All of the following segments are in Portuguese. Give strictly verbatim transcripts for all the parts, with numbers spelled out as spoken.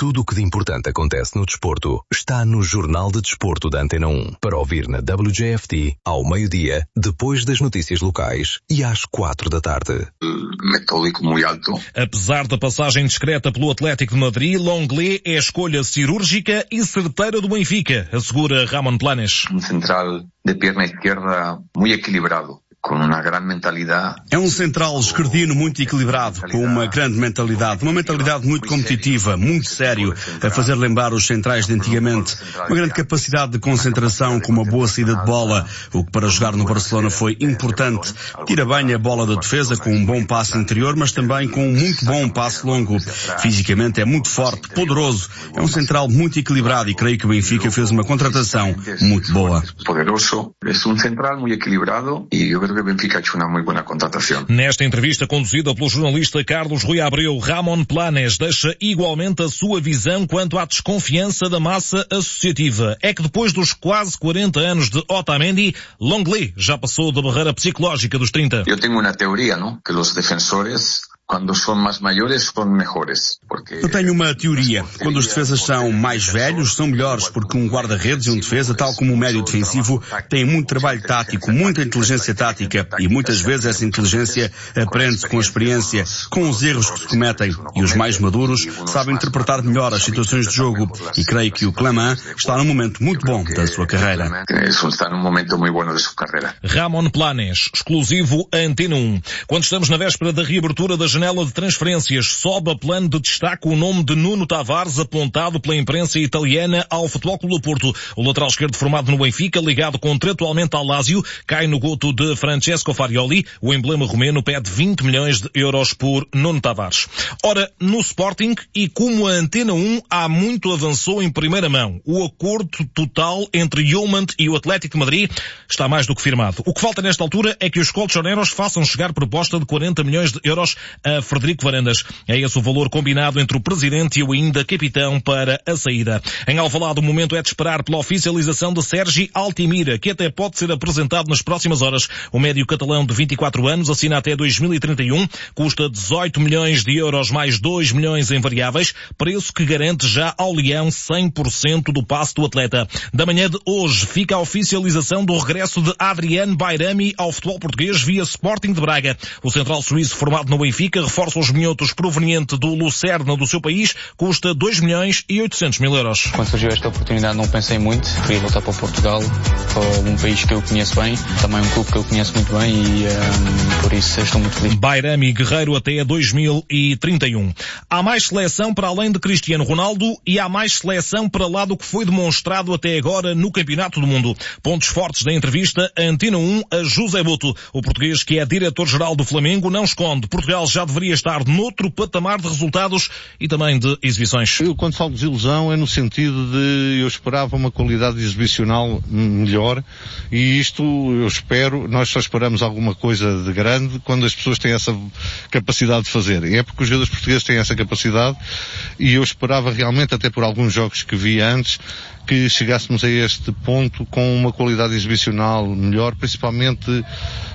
Tudo o que de importante acontece no desporto está no Jornal de Desporto da Antena um. Para ouvir na W J F T, ao meio-dia, depois das notícias locais e às quatro da tarde. Metódico muito alto. Apesar da passagem discreta pelo Atlético de Madrid, Lenglet é a escolha cirúrgica e certeira do Benfica, assegura Ramon Planes. Um central de perna esquerda muito equilibrado, com uma grande mentalidade. É um central esquerdino muito equilibrado, com uma grande mentalidade, uma mentalidade muito competitiva, muito sério, a fazer lembrar os centrais de antigamente. Uma grande capacidade de concentração, com uma boa saída de bola, o que para jogar no Barcelona foi importante. Tira bem a bola da defesa com um bom passe interior, mas também com um muito bom passe longo. Fisicamente é muito forte, poderoso. É um central muito equilibrado e creio que o Benfica fez uma contratação muito boa. Poderoso, é um central muito equilibrado e eu que o Benfica ha uma muito boa contratação. Nesta entrevista conduzida pelo jornalista Carlos Rui Abreu, Ramon Planes deixa igualmente a sua visão quanto à desconfiança da massa associativa. É que depois dos quase quarenta anos de Otamendi, Lenglet já passou da barreira psicológica dos trinta. Eu tenho uma teoria, não? Que os defensores, quando são mais maiores, são melhores. Porque... Eu tenho uma teoria. Quando os defesas são mais velhos, são melhores, porque um guarda-redes e um defesa, tal como um médio defensivo, tem muito trabalho tático, muita inteligência tática, e muitas vezes essa inteligência aprende-se com a experiência, com os erros que se cometem, e os mais maduros sabem interpretar melhor as situações de jogo, e creio que o Clement está num momento muito bom da sua carreira. Está num momento muito bom da sua carreira. Ramon Planes, exclusivo Antena um. Quando estamos na véspera da reabertura da janela de transferências, sobe a plano de destaque o nome de Nuno Tavares, apontado pela imprensa italiana ao Futebol Clube do Porto. O lateral esquerdo formado no Benfica, ligado contratualmente ao Lazio, cai no goto de Francesco Farioli. O emblema romeno pede vinte milhões de euros por Nuno Tavares. Ora, no Sporting, e como a Antena um há muito avançou em primeira mão, o acordo total entre Yeoman e o Atlético de Madrid está mais do que firmado. O que falta nesta altura é que os colchoneros façam chegar proposta de quarenta milhões de euros a Frederico Varandas. É esse o valor combinado entre o presidente e o ainda capitão para a saída. Em Alvalade, o momento é de esperar pela oficialização de Sergi Altimira, que até pode ser apresentado nas próximas horas. O médio catalão de vinte e quatro anos assina até dois mil e trinta e um, custa dezoito milhões de euros mais dois milhões em variáveis, preço que garante já ao Leão cem por cento do passe do atleta. Da manhã de hoje fica a oficialização do regresso de Adriano Bairami ao futebol português via Sporting de Braga. O central suíço formado no Benfica reforça os minhotos proveniente do Lucerna do seu país, custa dois milhões e oitocentos mil euros. Quando surgiu esta oportunidade não pensei muito, queria voltar para o Portugal, para um país que eu conheço bem, também um clube que eu conheço muito bem e um, por isso estou muito feliz. Bairami Guerreiro até dois mil e trinta e um. Há mais seleção para além de Cristiano Ronaldo e há mais seleção para lá do que foi demonstrado até agora no Campeonato do Mundo. Pontos fortes da entrevista Antena um a José Boto. O português que é diretor-geral do Flamengo não esconde. Portugal já deveria estar noutro patamar de resultados e também de exibições. Eu, quando falo de desilusão, é no sentido de eu esperava uma qualidade exibicional melhor e isto eu espero, nós só esperamos alguma coisa de grande quando as pessoas têm essa capacidade de fazer. E é porque os jogadores portugueses têm essa capacidade e eu esperava realmente, até por alguns jogos que vi antes, que chegássemos a este ponto com uma qualidade exibicional melhor, principalmente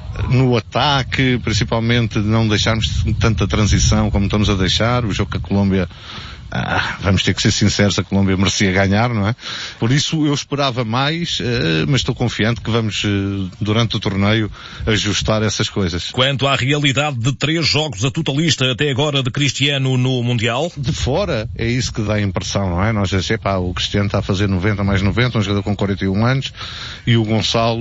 no ataque, principalmente não deixarmos tanta transição como estamos a deixar. O jogo com a Colômbia, ah, vamos ter que ser sinceros, a Colômbia merecia ganhar, não é? Por isso eu esperava mais, eh, mas estou confiante que vamos, eh, durante o torneio, ajustar essas coisas. Quanto à realidade de três jogos a totalista até agora de Cristiano no Mundial? De fora, é isso que dá a impressão, não é? Nós já sei, pá, o Cristiano está a fazer noventa mais noventa, um jogador com quarenta e um anos, e o Gonçalo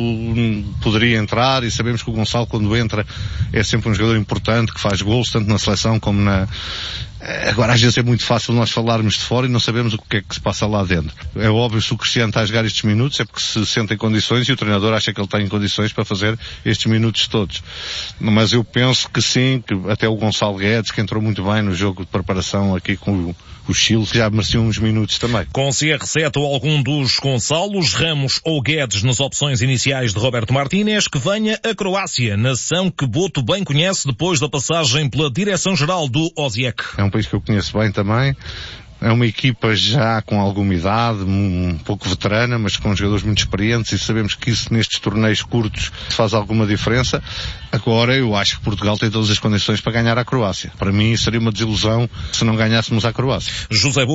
poderia entrar, e sabemos que o Gonçalo, quando entra, é sempre um jogador importante, que faz gols, tanto na seleção como na... Agora, às vezes é muito fácil nós falarmos de fora e não sabemos o que é que se passa lá dentro. É óbvio que se o Cristiano está a jogar estes minutos é porque se sente em condições e o treinador acha que ele tem condições para fazer estes minutos todos. Mas eu penso que sim, que até o Gonçalo Guedes, que entrou muito bem no jogo de preparação aqui com o, o Chile, já merecia uns minutos também. Com C R sete ou algum dos Gonçalos, Ramos ou Guedes nas opções iniciais de Roberto Martínez, que venha a Croácia, nação que Boto bem conhece depois da passagem pela direção-geral do Osijek. É um país que eu conheço bem também. É uma equipa já com alguma idade, um pouco veterana, mas com jogadores muito experientes e sabemos que isso nestes torneios curtos faz alguma diferença. Agora eu acho que Portugal tem todas as condições para ganhar a Croácia. Para mim seria uma desilusão se não ganhássemos a Croácia. José